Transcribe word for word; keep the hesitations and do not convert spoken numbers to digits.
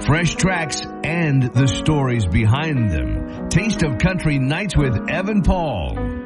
fresh tracks, and the stories behind them. Taste of Country Nights with Evan Paul.